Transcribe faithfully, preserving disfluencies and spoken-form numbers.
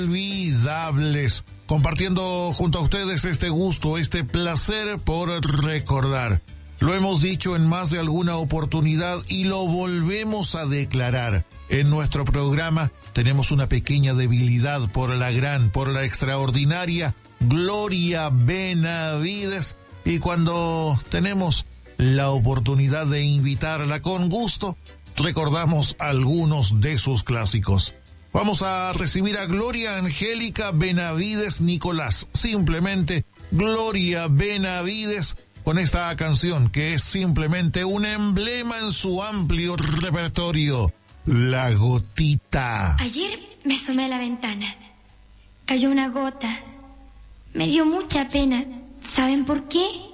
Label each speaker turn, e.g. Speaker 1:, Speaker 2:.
Speaker 1: inolvidables, compartiendo junto a ustedes este gusto, este placer por recordar. Lo hemos dicho en más de alguna oportunidad y lo volvemos a declarar. En nuestro programa tenemos una pequeña debilidad por la gran, por la extraordinaria Gloria Benavides, y cuando tenemos la oportunidad de invitarla con gusto, recordamos algunos de sus clásicos. Vamos a recibir a Gloria Angélica Benavides Nicolás, simplemente Gloria Benavides, con esta canción que es simplemente un emblema en su amplio repertorio, La Gotita.
Speaker 2: Ayer me asomé a la ventana, cayó una gota, me dio mucha pena. ¿Saben por qué?